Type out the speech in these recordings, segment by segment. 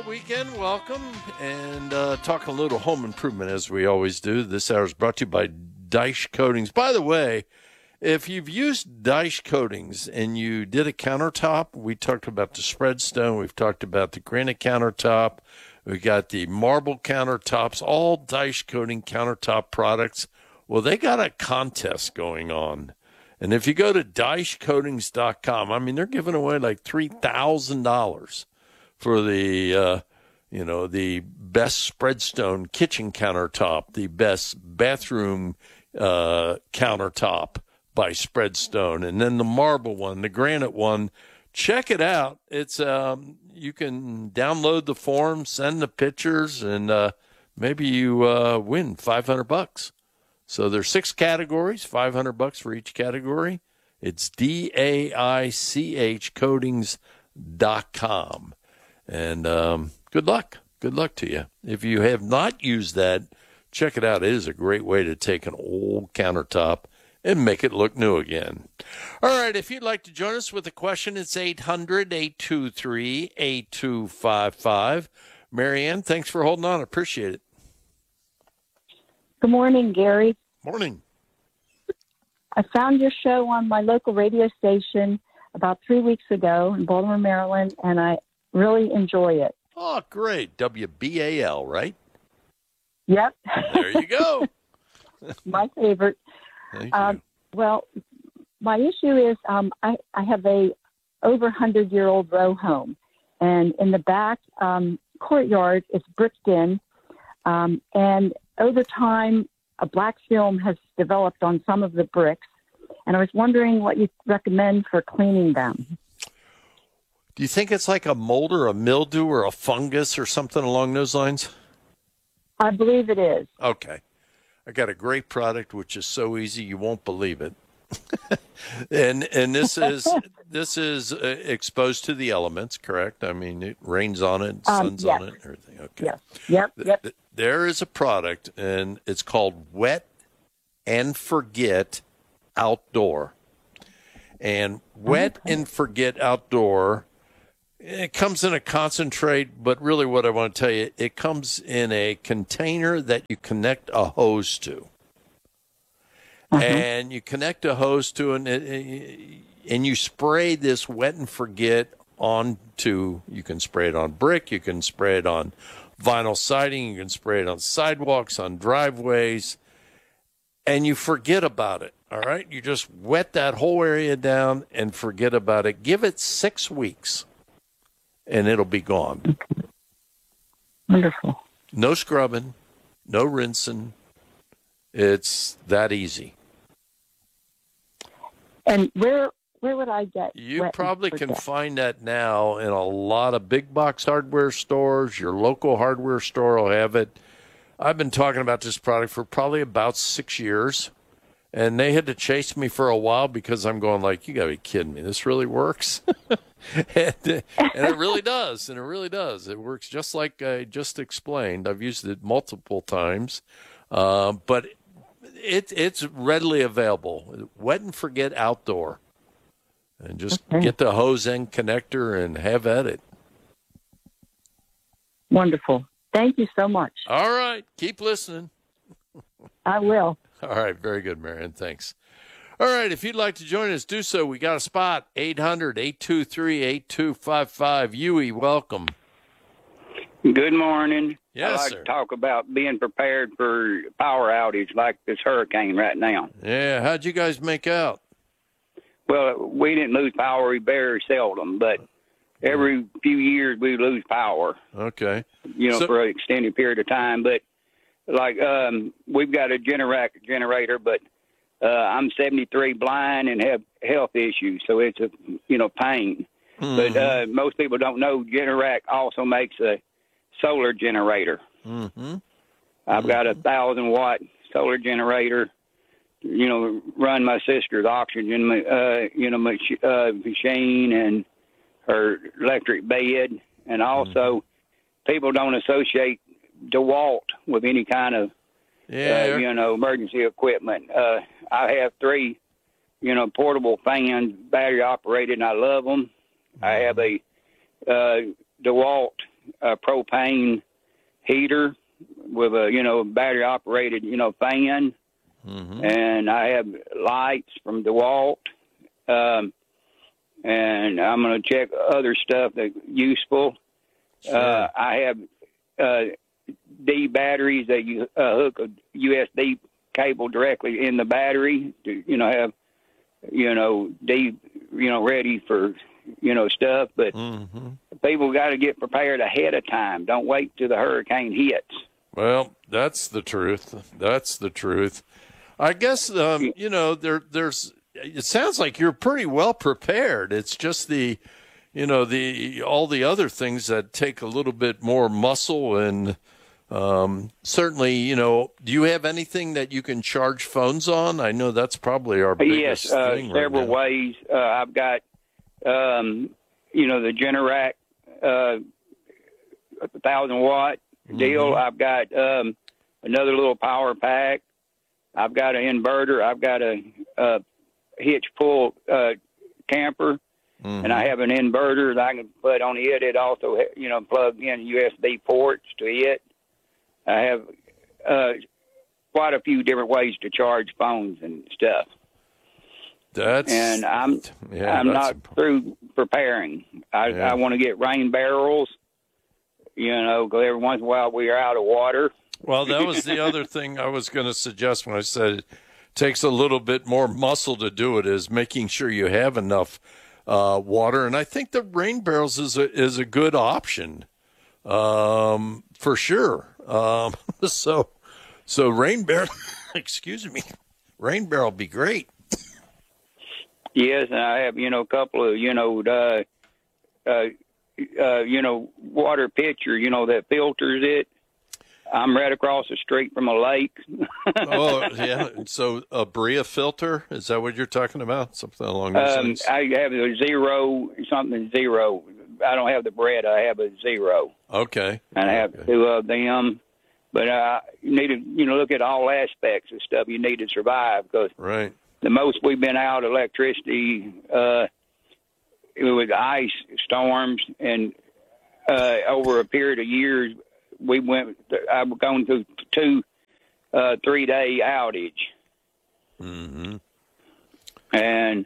weekend. Welcome. And talk a little home improvement as we always do. This hour is brought to you by Dyche Coatings. By the way, if you've used Dyche Coatings and you did a countertop, we talked about the spread stone. We've talked about the granite countertop. We got the marble countertops, all Dyche Coating countertop products. Well, they got a contest going on. And if you go to DycheCoatings.com, I mean, they're giving away like $3,000 for the, the best spreadstone kitchen countertop, the best bathroom countertop by Spreadstone, and then the marble one, the granite one. Check it out. It's you can download the form, send the pictures, and maybe you win $500. So there's 6 categories, $500 for each category. It's DAICH Coatings.com. And good luck. Good luck to you. If you have not used that, check it out. It is a great way to take an old countertop and make it look new again. All right, if you'd like to join us with a question, it's 800-823-8255. Marianne, thanks for holding on. I appreciate it. Good morning, Gary. Morning. I found your show on my local radio station about 3 weeks ago in Baltimore, Maryland, and I really enjoy it. Oh, great. WBAL, right? Yep. There you go. My favorite. Thank you. Well, my issue is I have a over 100-year-old row home, and in the back courtyard is bricked in, and over time a black film has developed on some of the bricks, and I was wondering what you recommend for cleaning them. Do you think it's like a mold or a mildew or a fungus or something along those lines? I believe it is. Okay. I got a great product which is so easy you won't believe it. and this is exposed to the elements, correct? I mean, it rains on it, sun's yes. on it, everything. Okay. Yes. Yep. There is a product, and it's called Wet and Forget Outdoor. And Wet and Forget Outdoor, it comes in a concentrate, but really what I want to tell you, it comes in a container that you connect a hose to. And you connect a hose to it, and you spray this Wet and Forget onto, you can spray it on brick, you can spray it on vinyl siding, you can spray it on sidewalks, on driveways, and you forget about it, all right? You just wet that whole area down and forget about it. Give it 6 weeks, and it'll be gone. Wonderful. No scrubbing, no rinsing. It's that easy. And where would I get? You probably can find that now in a lot of big box hardware stores. Your local hardware store will have it. I've been talking about this product for probably about 6 years, and they had to chase me for a while because I'm going like, you got to be kidding me. This really works? and it really does, and it really does. It works just like I just explained. I've used it multiple times, but it's readily available. Wet and Forget Outdoor. And just get the hose end connector and have at it. Wonderful. Thank you so much. All right. Keep listening. I will. All right. Very good, Marion. Thanks. All right. If you'd like to join us, do so. We got a spot. 800-823-8255. Huey, welcome. Good morning. Yes, I'd like sir. to talk about being prepared for power outage like this hurricane right now. Yeah. How'd you guys make out? Well, we didn't lose power very seldom, but every few years we lose power. Okay. For an extended period of time. But like we've got a generator, but I'm 73, blind, and have health issues, so it's a pain. Mm-hmm. But most people don't know Generac also makes a solar generator. Mm-hmm. I've got a 1,000-watt solar generator. Run my sister's oxygen, machine and her electric bed. And also, people don't associate DeWalt with any kind of, emergency equipment. I have 3, portable fans, battery operated, and I love them. I have a DeWalt, a propane heater with a, battery operated, fan. Mm-hmm. And I have lights from DeWalt. And I'm going to check other stuff that's useful. Sure. I have D batteries that you hook a USB cable directly in the battery to, have, D, ready for, stuff. But people got to get prepared ahead of time. Don't wait till the hurricane hits. Well, that's the truth. That's the truth. I guess, there's. It sounds like you're pretty well prepared. It's just the all the other things that take a little bit more muscle and certainly, do you have anything that you can charge phones on? I know that's probably our biggest thing right several now. ways. I've got, the Generac 1,000-watt deal. I've got another little power pack. I've got an inverter. I've got a hitch pull camper, and I have an inverter that I can put on it. It also, plug in USB ports to it. I have quite a few different ways to charge phones and stuff. I'm not through preparing. I want to get rain barrels, because every once in a while we are out of water. Well, that was the other thing I was going to suggest when I said it takes a little bit more muscle to do it, is making sure you have enough water. And I think the rain barrels is a good option for sure. So rain barrel, excuse me, rain barrel be great. Yes, and I have, a couple of, water pitcher, that filters it. I'm right across the street from a lake. Oh, yeah. So a Bria filter, is that what you're talking about? Something along those lines? I have a zero. I don't have the bread. I have a zero. Okay. And I have two of them. But you need to, look at all aspects of stuff you need to survive, because right. The most we've been out of electricity with ice storms, and over a period of years, I've gone through 2 3-day outage. Mm-hmm. And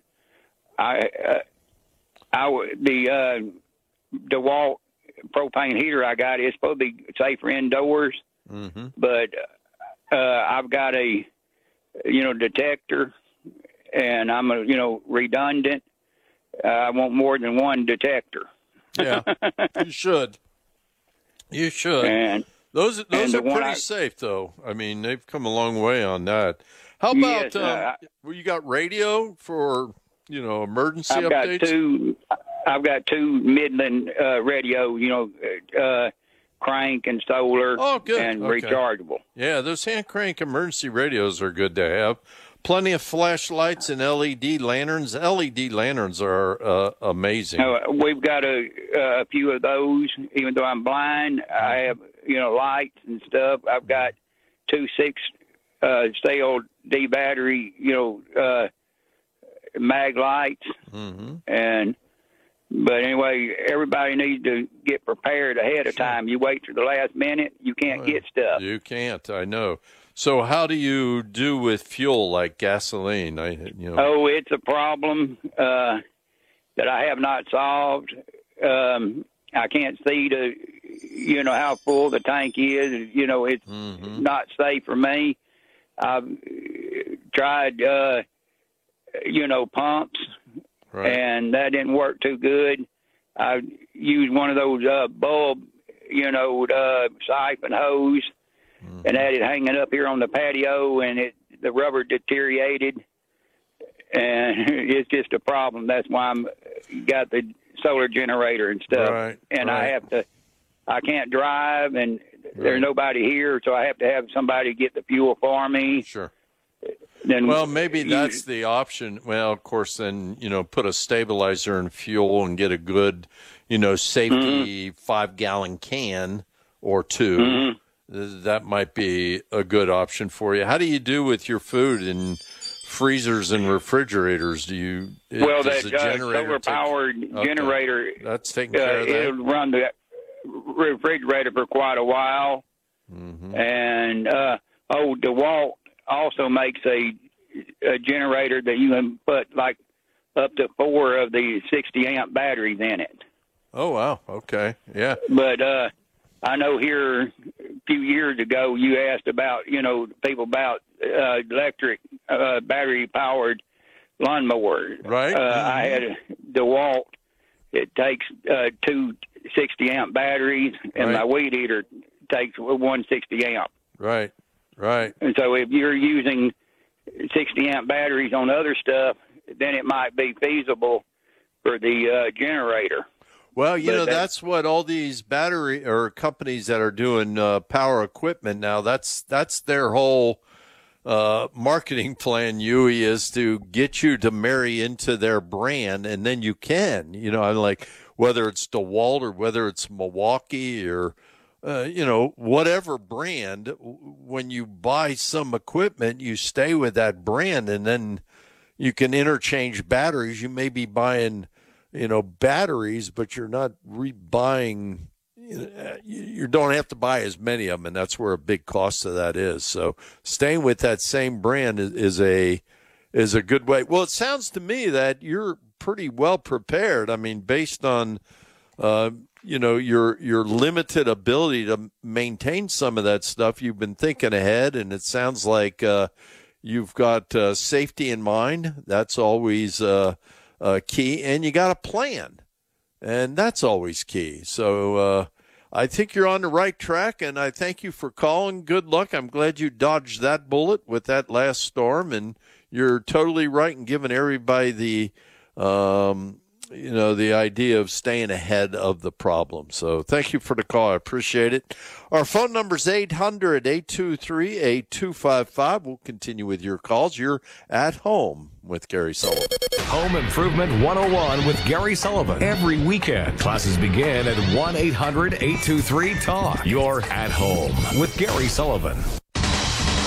the DeWalt propane heater I got is supposed to be safer indoors, but I've got a detector, and I'm redundant. I want more than one detector. Yeah, you should. You should. And those are pretty safe, though. I mean, they've come a long way on that. How about you got radio for emergency updates? I've got two Midland radio, crank and solar. Oh, good. And okay. rechargeable. Yeah, those hand crank emergency radios are good to have. Plenty of flashlights and LED lanterns. LED lanterns are amazing. We've got a few of those. Even though I'm blind, I have lights and stuff. I've got 2 6-cell D battery mag lights. But anyway, everybody needs to get prepared ahead of time. You wait till the last minute, you can't get stuff. You can't. I know. So how do you do with fuel like gasoline? Oh, it's a problem that I have not solved. I can't see how full the tank is. It's not safe for me. I've tried, pumps, right, and that didn't work too good. I used one of those bulb, siphon hose, and had it hanging up here on the patio, and the rubber deteriorated, and it's just a problem. That's why I'm got the solar generator and stuff, right, and right. I can't drive, and there's nobody here, so I have to have somebody get the fuel for me. Sure. Then well, maybe that's the option. Well, of course, then, put a stabilizer in fuel and get a good, safety 5-gallon can or 2. That might be a good option for you. How do you do with your food in freezers and refrigerators? That solar-powered generator, that's taking care of that? it'll run the refrigerator for quite a while. Mm-hmm. And DeWalt also makes a generator that you can put like up to 4 of the 60-amp batteries in it. Oh, wow. Okay. Yeah. But I know here a few years ago you asked about, people about electric battery-powered lawnmowers. Right. I had a DeWalt. It takes 2 60-amp batteries, and Right. my weed eater takes 1 60-amp. Right. Right. And so if you're using 60-amp batteries on other stuff, then it might be feasible for the generator. Well, But that's what all these battery or companies that are doing power equipment now, that's their whole marketing plan, Huey, is to get you to marry into their brand, and then you can, I'm like, whether it's DeWalt or whether it's Milwaukee or, whatever brand, when you buy some equipment, you stay with that brand, and then you can interchange batteries. You may be buying batteries, but you're not rebuying. You don't have to buy as many of them, and that's where a big cost of that is. So staying with that same brand is a good way. Well, it sounds to me that you're pretty well prepared. I mean, based on your limited ability to maintain some of that stuff, you've been thinking ahead, and it sounds like you've got safety in mind. That's always key, and you got a plan, and that's always key. So I think you're on the right track, and I thank you for calling. Good luck. I'm glad you dodged that bullet with that last storm, and you're totally right in giving everybody the the idea of staying ahead of the problem. So thank you for the call. I appreciate it. Our phone number is 800-823-8255. We'll continue with your calls. You're at home with Gary Sullivan. Home Improvement 101 with Gary Sullivan. Every weekend, classes begin at 1-800-823-TALK. You're at home with Gary Sullivan.